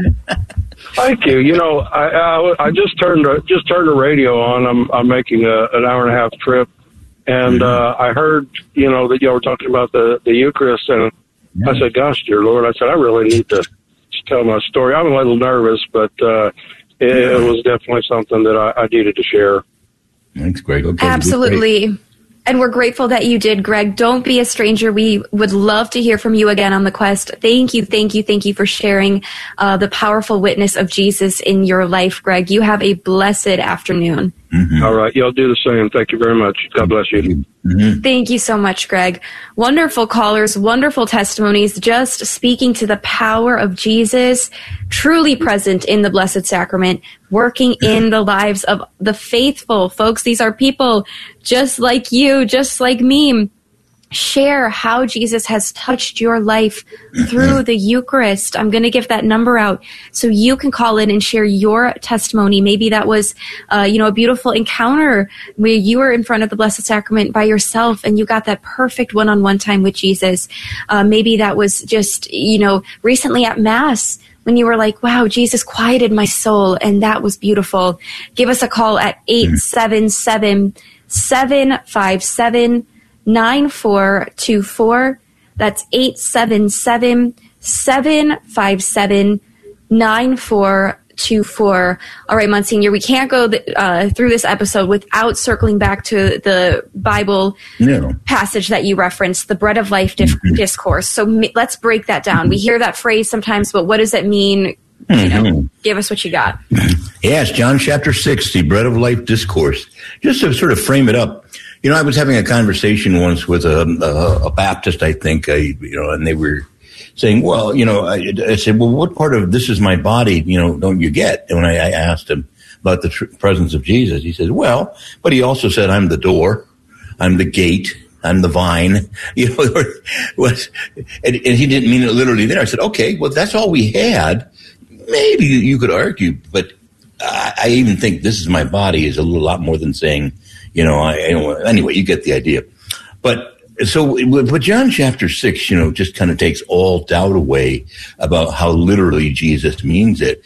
Thank you. You know, I, I, I just turned just turned the radio on. I'm I'm making a, an hour and a half trip, and mm-hmm. uh, I heard, you know, that y'all were talking about the, the Eucharist, and yeah. I said, "Gosh, dear Lord," I said, "I really need to tell my story." I'm a little nervous, but uh, it, yeah. it was definitely something that I, I needed to share. Thanks, Greg. Okay, absolutely. And we're grateful that you did, Greg. Don't be a stranger. We would love to hear from you again on The Quest. Thank you, thank you, thank you for sharing uh, the powerful witness of Jesus in your life, Greg. You have a blessed afternoon. Mm-hmm. All right. Y'all do the same. Thank you very much. God bless you. Mm-hmm. Thank you so much, Greg. Wonderful callers, wonderful testimonies, just speaking to the power of Jesus, truly present in the Blessed Sacrament, working in the lives of the faithful. Folks, these are people just like you, just like me. Share how Jesus has touched your life through the Eucharist. I'm going to give that number out so you can call in and share your testimony. Maybe that was, uh, you know, a beautiful encounter where you were in front of the Blessed Sacrament by yourself and you got that perfect one-on-one time with Jesus. Uh, maybe that was just, you know, recently at Mass when you were like, wow, Jesus quieted my soul, and that was beautiful. Give us a call at eight seven seven, seven five seven, nine four two four. That's eight seven seven, seven five seven, nine four two four. All right, Monsignor, we can't go th- uh, through this episode without circling back to the Bible no. passage that you referenced, the Bread of Life dif- mm-hmm. discourse. So m- let's break that down. We hear that phrase sometimes, but what does it mean? Mm-hmm. You know, give us what you got. Yes, John chapter six, the Bread of Life discourse. Just to sort of frame it up. You know, I was having a conversation once with a, a, a Baptist, I think, I, you know, and they were saying, well, you know, I, I said, well, what part of this is my body, you know, don't you get? And when I, I asked him about the tr- presence of Jesus, he says, well, but he also said, I'm the door, I'm the gate, I'm the vine, you know, was, and, and he didn't mean it literally there. I said, okay, well, that's all we had. Maybe you could argue, but I, I even think this is my body is a little lot more than saying, you know, I, anyway, you get the idea. But so, but John chapter six, you know, just kind of takes all doubt away about how literally Jesus means it.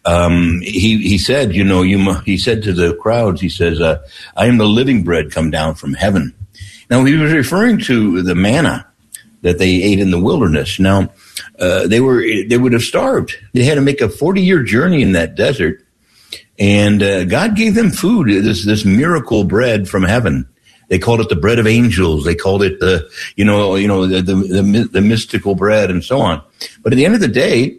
Um, he, he said, you know, you, he said to the crowds, he says, uh, I am the living bread come down from heaven. Now, he was referring to the manna that they ate in the wilderness. Now, uh, they were, they would have starved. They had to make a forty year journey in that desert. And uh, God gave them food, this this miracle bread from heaven. They called it the bread of angels. They called it the, you know, you know, the the, the, the mystical bread and so on. But at the end of the day,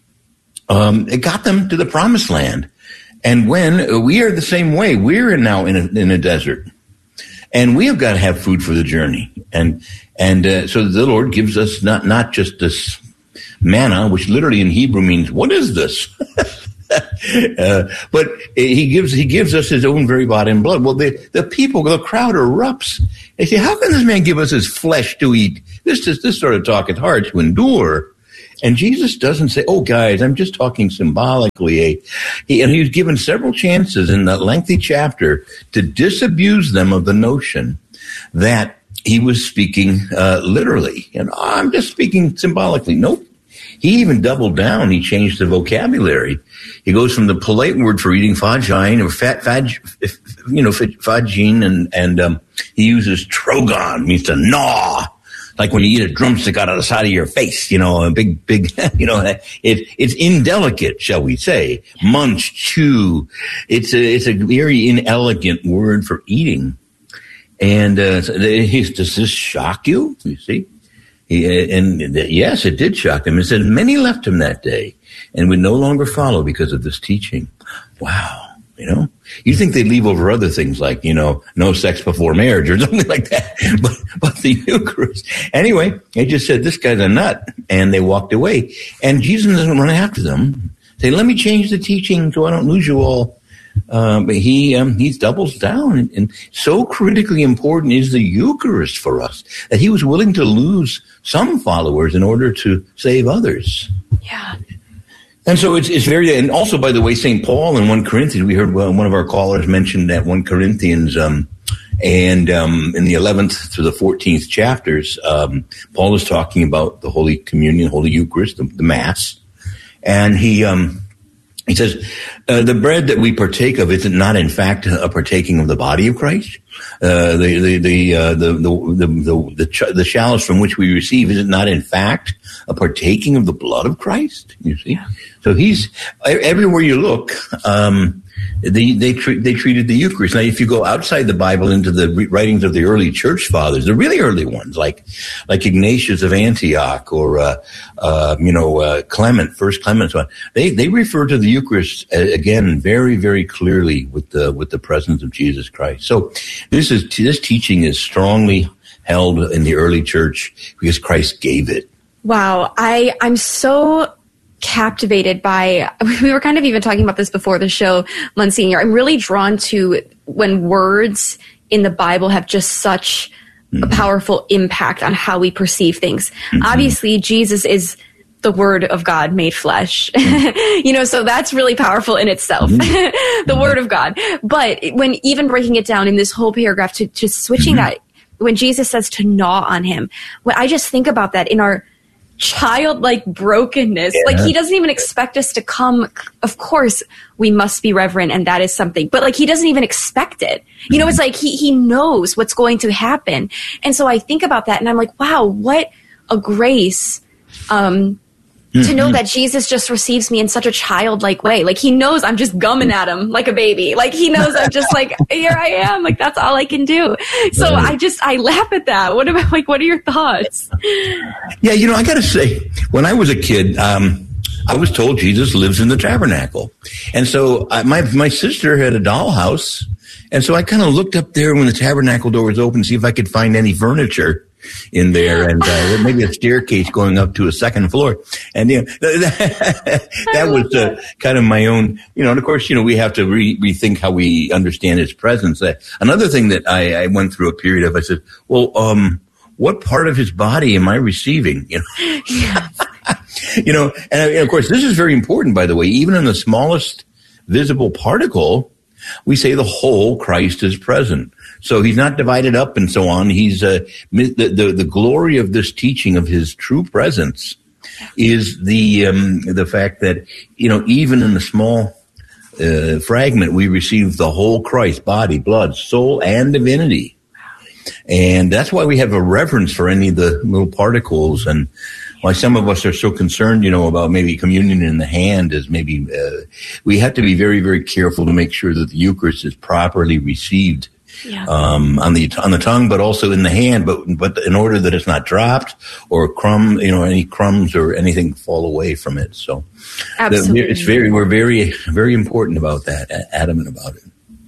um, it got them to the promised land. And when we are the same way, we're now in a, in a desert, and we have got to have food for the journey. And and uh, so the Lord gives us not not just this manna, which literally in Hebrew means, what is this? uh, but he gives he gives us his own very body and blood. Well, the, the people, the crowd erupts. They say, how can this man give us his flesh to eat? This is this sort of talk is hard to endure. And Jesus doesn't say, oh, guys, I'm just talking symbolically. He, and he was given several chances in that lengthy chapter to disabuse them of the notion that he was speaking uh, literally. And I'm just speaking symbolically. Nope. He even doubled down. He changed the vocabulary. He goes from the polite word for eating fagine or fat, fag, you know, fagine, and, and um, he uses trogon, means to gnaw. Like when you eat a drumstick out of the side of your face, you know, a big, big, you know, it, it's indelicate, shall we say. Munch, chew. It's a, it's a very inelegant word for eating. And, uh, does this shock you? You see? He, and yes, it did shock him. It said, many left him that day and would no longer follow because of this teaching. Wow. You know, you think they'd leave over other things like, you know, no sex before marriage or something like that. But, but the Eucharist. Anyway, they just said, this guy's a nut. And they walked away. And Jesus doesn't run after them. Say, let me change the teaching so I don't lose you all. Uh, but he, um, he doubles down. And, and so critically important is the Eucharist for us that he was willing to lose some followers in order to save others. Yeah. And so it's it's very, and also, by the way, Saint Paul in First Corinthians, we heard well, one of our callers mentioned that First Corinthians, um, and um, in the eleventh to the fourteenth chapters, um, Paul is talking about the Holy Communion, Holy Eucharist, the, the Mass, and he um, he says, uh, the bread that we partake of is not, in fact, a partaking of the body of Christ. Uh, the the the, uh, the the the the the ch- the chalice from which we receive, is it not, in fact, a partaking of the blood of Christ? You see. Yeah. So he's everywhere you look. Um, they they treat, they treated the Eucharist. Now, if you go outside the Bible into the re- writings of the early church fathers, the really early ones, like like Ignatius of Antioch or uh, uh, you know uh, Clement, First Clement, so on, they they refer to the Eucharist uh, again very very clearly with the with the presence of Jesus Christ. So this is this teaching is strongly held in the early church because Christ gave it. Wow, I I'm so captivated by, we were kind of even talking about this before the show, Monsignor. I'm really drawn to when words in the Bible have just such mm-hmm. a powerful impact on how we perceive things. Mm-hmm. Obviously, Jesus is the Word of God made flesh. Mm-hmm. You know, so that's really powerful in itself, mm-hmm. the Word of God. But when even breaking it down in this whole paragraph to, to switching mm-hmm. that, when Jesus says to gnaw on him, when I just think about that in our childlike brokenness. Yeah. Like, he doesn't even expect us to come. Of course, we must be reverent, and that is something. But, like, he doesn't even expect it. You know, it's like he, he knows what's going to happen. And so I think about that, and I'm like, wow, what a grace um, mm-hmm. to know that Jesus just receives me in such a childlike way. Like, he knows I'm just gumming at him like a baby. Like, he knows I'm just like, here I am. Like, that's all I can do. So I just, I laugh at that. What about, like, what are your thoughts? Yeah, you know, I got to say, when I was a kid, um, I was told Jesus lives in the tabernacle. And so I, my my sister had a dollhouse. And so I kind of looked up there when the tabernacle door was open to see if I could find any furniture in there, and uh, maybe a staircase going up to a second floor. And you know, that, that was uh, kind of my own, you know, and of course, you know, we have to re- rethink how we understand his presence. Uh, another thing that I, I went through a period of, I said, well, um, what part of his body am I receiving? You know, yeah. you know, and, and of course, this is very important, by the way. Even in the smallest visible particle, we say the whole Christ is present. So he's not divided up and so on. He's uh, the, the the glory of this teaching of his true presence is the um, the fact that, you know, even in the small uh, fragment, we receive the whole Christ, body, blood, soul, and divinity. And that's why we have a reverence for any of the little particles, and why some of us are so concerned, you know, about maybe communion in the hand is maybe uh, we have to be very, very careful to make sure that the Eucharist is properly received. Yeah. Um, on the on the tongue, but also in the hand, but but in order that it's not dropped or crumb, you know, any crumbs or anything fall away from it. So, absolutely, the, it's very we're very very important about that, adamant about it.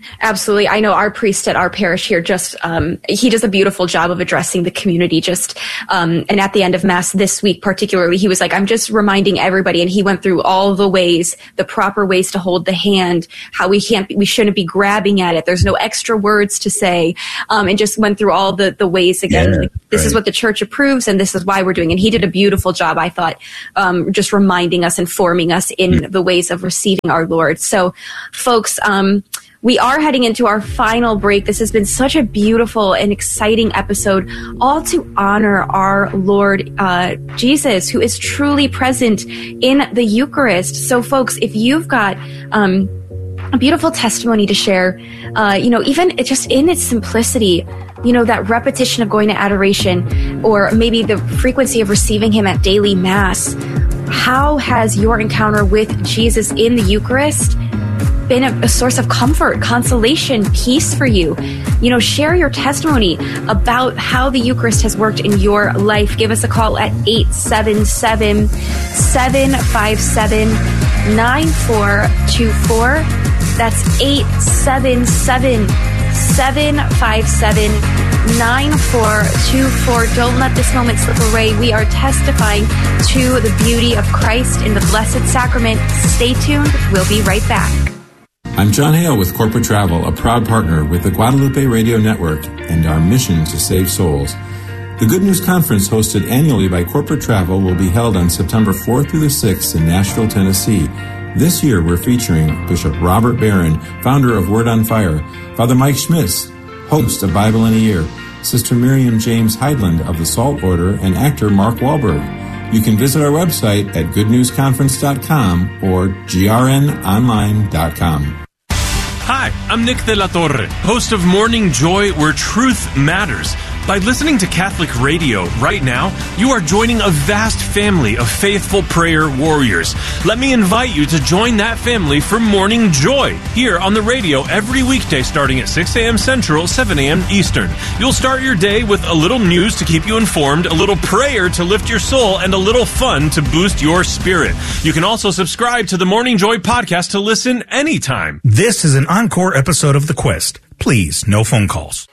Absolutely. I know our priest at our parish here just, um, he does a beautiful job of addressing the community just, um, and at the end of Mass this week particularly, he was like, I'm just reminding everybody, and he went through all the ways, the proper ways to hold the hand, how we can't, be, we shouldn't be grabbing at it. There's no extra words to say, um, and just went through all the, the ways again. Yeah, like, this right. is what the church approves, and this is why we're doing it. And he did a beautiful job, I thought, um, just reminding us, informing us in mm. the ways of receiving our Lord. So, folks, um, we are heading into our final break. This has been such a beautiful and exciting episode, all to honor our Lord uh, Jesus, who is truly present in the Eucharist. So, folks, if you've got um, a beautiful testimony to share, uh, you know, even just in its simplicity, you know, that repetition of going to adoration, or maybe the frequency of receiving him at daily Mass, how has your encounter with Jesus in the Eucharist been a, a source of comfort, consolation, peace for you? You know, share your testimony about how the Eucharist has worked in your life. Give us a call at eight seven seven, seven five seven, nine four two four. That's eight seven seven, seven five seven, nine four two four. Don't let this moment slip away. We are testifying to the beauty of Christ in the Blessed Sacrament. Stay tuned. We'll be right back. I'm John Hale with Corporate Travel, a proud partner with the Guadalupe Radio Network and our mission to save souls. The Good News Conference, hosted annually by Corporate Travel, will be held on September fourth through the sixth in Nashville, Tennessee. This year, we're featuring Bishop Robert Barron, founder of Word on Fire, Father Mike Schmitz, host of Bible in a Year, Sister Miriam James Heidland of the Salt Order, and actor Mark Wahlberg. You can visit our website at good news conference dot com or g r n online dot com. Hi, I'm Nick De La Torre, host of Morning Joy, where truth matters. By listening to Catholic radio right now, you are joining a vast family of faithful prayer warriors. Let me invite you to join that family for Morning Joy, here on the radio every weekday starting at six a.m. Central, seven a.m. Eastern. You'll start your day with a little news to keep you informed, a little prayer to lift your soul, and a little fun to boost your spirit. You can also subscribe to the Morning Joy podcast to listen anytime. This is an encore episode of The Quest. Please, no phone calls.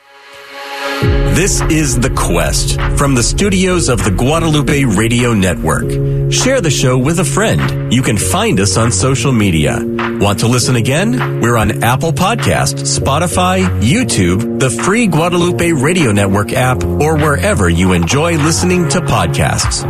This is The Quest from the studios of the Guadalupe Radio Network. Share the show with a friend. You can find us on social media. Want to listen again? We're on Apple Podcasts, Spotify, YouTube, the free Guadalupe Radio Network app, or wherever you enjoy listening to podcasts.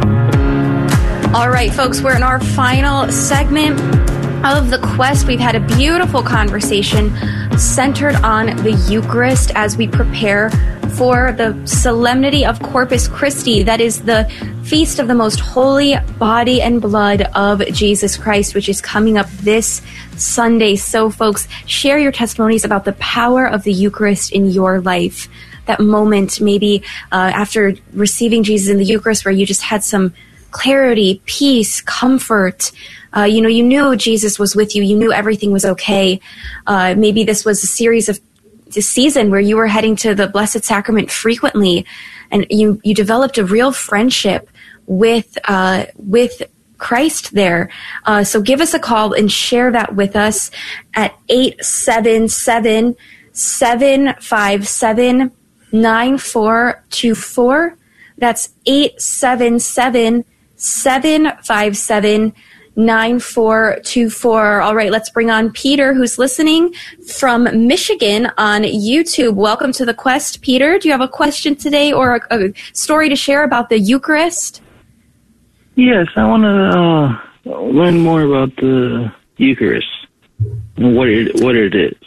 All right, folks, we're in our final segment of The Quest. We've had a beautiful conversation centered on the Eucharist as we prepare for the solemnity of Corpus Christi. That is the feast of the most holy body and blood of Jesus Christ, which is coming up this Sunday. So, folks, share your testimonies about the power of the Eucharist in your life. That moment, maybe uh, after receiving Jesus in the Eucharist, where you just had some clarity, peace, comfort. Uh, you know, you knew Jesus was with you. You knew everything was okay. Uh, maybe this was a series of a season where you were heading to the Blessed Sacrament frequently, and you, you developed a real friendship with uh, with Christ there. Uh, so give us a call and share that with us at eight seven seven, seven five seven, nine four two four. That's eight seven seven, seven five seven, nine four two four. All right, let's bring on Peter, who's listening from Michigan on YouTube. Welcome to The Quest, Peter. Do you have a question today or a, a story to share about the Eucharist? Yes, I want to uh, learn more about the Eucharist and what it, what it is.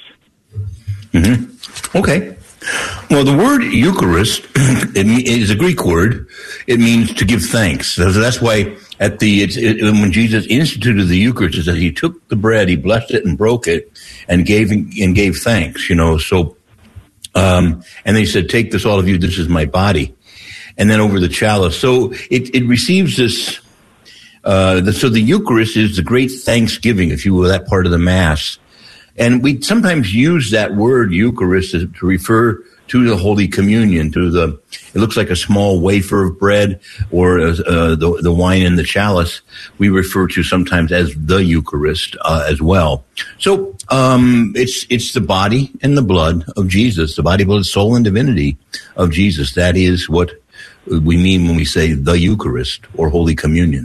Mm-hmm. Okay. Well, the word Eucharist it is a Greek word. It means to give thanks. So that's why at the it's, it, when Jesus instituted the Eucharist, it says he took the bread, he blessed it, and broke it, and gave and gave thanks. You know, so um, and they said, "Take this, all of you. This is my body." And then over the chalice, so it it receives this. Uh, the, so the Eucharist is the great thanksgiving, if you will, that part of the Mass. And we sometimes use that word Eucharist to refer to the Holy Communion, to the, it looks like a small wafer of bread or uh, the, the wine in the chalice, we refer to sometimes as the Eucharist uh, as well. So um, it's it's the body and the blood of Jesus, the body, blood, soul, and divinity of Jesus. That is what we mean when we say the Eucharist or Holy Communion.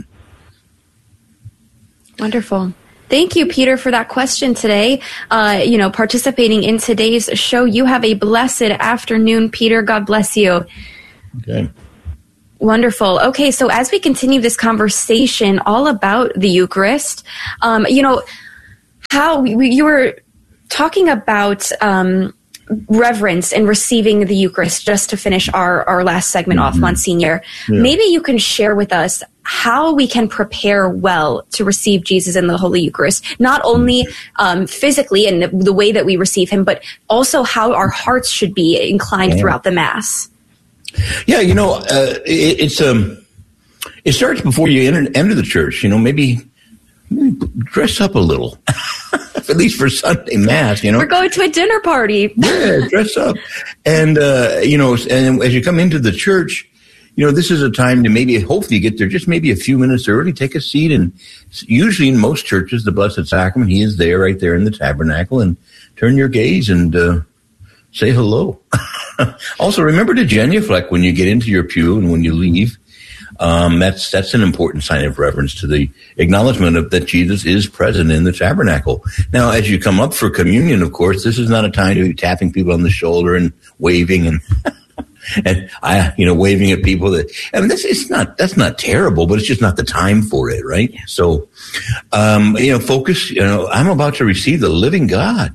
Wonderful. Thank you, Peter, for that question today. Uh, you know, participating in today's show. You have a blessed afternoon, Peter. God bless you. Okay. Wonderful. Okay, so as we continue this conversation all about the Eucharist, um, you know, how we, you were talking about um, reverence and receiving the Eucharist, just to finish our, our last segment mm-hmm. off, Monsignor. Yeah. Maybe you can share with us how we can prepare well to receive Jesus in the Holy Eucharist, not only um, physically and the, the way that we receive him, but also how our hearts should be inclined yeah. throughout the Mass. Yeah, you know, uh, it, it's um, it starts before you enter, enter the church. You know, maybe, maybe dress up a little, at least for Sunday Mass. You know, we're going to a dinner party. Yeah, dress up, and uh, you know, and as you come into the church, you know, this is a time to maybe, hopefully you get there just maybe a few minutes early, take a seat. And usually in most churches, the Blessed Sacrament, he is there right there in the tabernacle, and turn your gaze and uh, say hello. Also, remember to genuflect when you get into your pew and when you leave. Um, that's that's an important sign of reverence to the acknowledgement of that Jesus is present in the tabernacle. Now, as you come up for communion, of course, this is not a time to be tapping people on the shoulder and waving and and I, you know, waving at people that, I mean, that's, it's not, that's not terrible, but it's just not the time for it, right? So, um, you know, focus, you know, I'm about to receive the living God.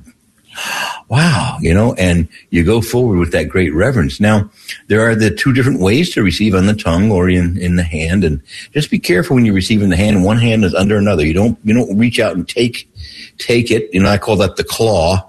Wow. You know, and you go forward with that great reverence. Now, there are the two different ways to receive, on the tongue or in, in the hand. And just be careful when you receive in the hand. One hand is under another. You don't, you don't reach out and take, take it. You know, I call that the claw,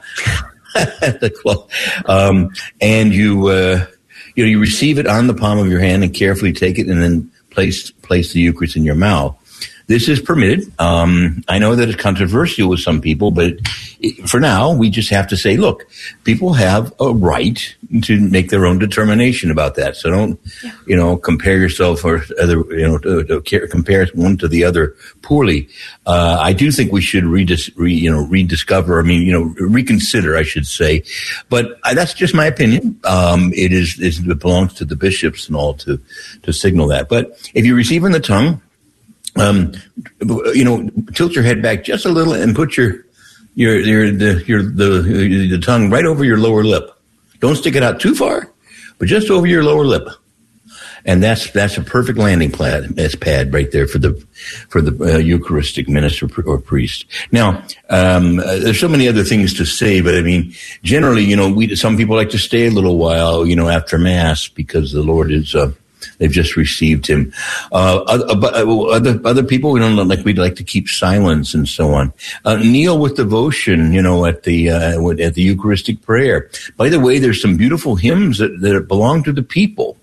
the claw. Um, and you, uh, You know, you receive it on the palm of your hand and carefully take it and then place place the Eucharist in your mouth. This is permitted. Um, I know that it's controversial with some people, but it, for now, we just have to say, look, people have a right to make their own determination about that. So don't, yeah. you know, compare yourself or other, you know, to, to compare one to the other poorly. Uh, I do think we should redis, re, you know, rediscover. I mean, you know, reconsider, I should say. But I, that's just my opinion. Um, it is, it belongs to the bishops and all to to signal that. But if you receive in the tongue, Um, you know, tilt your head back just a little and put your, your, your, the, your, the, the tongue right over your lower lip. Don't stick it out too far, but just over your lower lip. And that's, that's a perfect landing pad, that's pad right there for the, for the uh, Eucharistic minister or priest. Now, um, uh, there's so many other things to say, but I mean, generally, you know, we, some people like to stay a little while, you know, after Mass because the Lord is, uh, they've just received him. Uh, other, other people, we don't like, we'd like to keep silence and so on. Uh, kneel with devotion, you know, at the, uh, at the Eucharistic prayer. By the way, there's some beautiful hymns that, that belong to the people.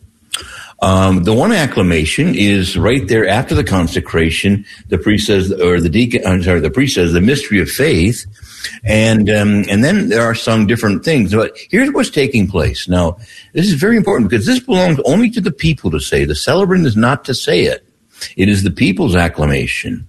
Um, the one acclamation is right there after the consecration. The priest says, or the deacon, I'm sorry, the priest says the mystery of faith. And, um, and then there are some different things. But here's what's taking place. Now, this is very important because this belongs only to the people to say. The celebrant is not to say it. It is the people's acclamation.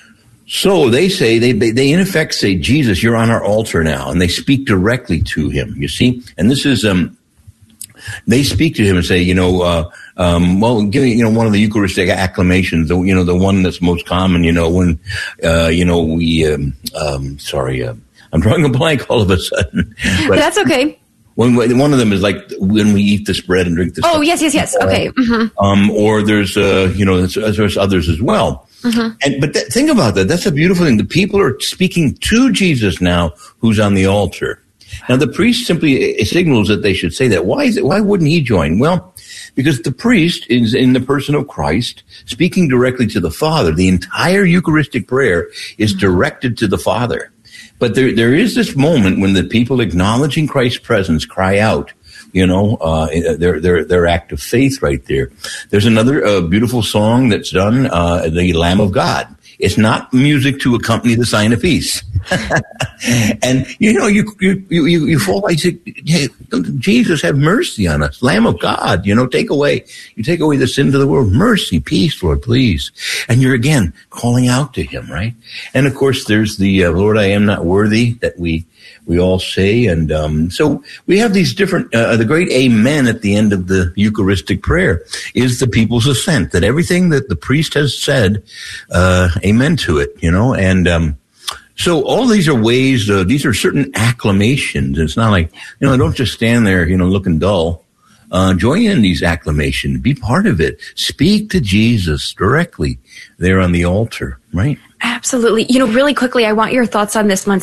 So they say, they, they, they in effect say, Jesus, you're on our altar now. And they speak directly to him, you see? And this is, um, they speak to him and say, you know, uh, um, well, give me, you know, one of the Eucharistic acclamations, the, you know, the one that's most common, you know, when, uh, you know, we, um, um, sorry, uh, I'm drawing a blank all of a sudden. But that's okay. When, one of them is like when we eat this bread and drink this. Oh, cup. yes, yes, yes. Okay. Mm-hmm. Um, or there's, uh, you know, there's, there's others as well. Mm-hmm. And, but that, think about that. That's a beautiful thing. The people are speaking to Jesus now, who's on the altar. Now, the priest simply signals that they should say that. Why is it? Why wouldn't he join? Well, because the priest is in the person of Christ, speaking directly to the Father. The entire Eucharistic prayer is directed to the Father. But there, there is this moment when the people acknowledging Christ's presence cry out, you know, uh, their, their, their act of faith right there. There's another uh, beautiful song that's done, uh, the Lamb of God. It's not music to accompany the sign of peace. And, you know, you, you, you, you fall like, hey, Jesus, have mercy on us. Lamb of God, you know, take away, you take away the sins of the world. Mercy, peace, Lord, please. And you're again calling out to him, right? And of course, there's the, uh, Lord, I am not worthy that we, we all say. And, um, so we have these different, uh, the great amen at the end of the Eucharistic prayer is the people's assent, that everything that the priest has said, uh, amen to it, you know, and, um, so all these are ways, uh, these are certain acclamations. It's not like, you know, don't just stand there, you know, looking dull. Uh, join in these acclamations. Be part of it. Speak to Jesus directly there on the altar, right? Absolutely. You know, really quickly, I want your thoughts on this, Monsignor.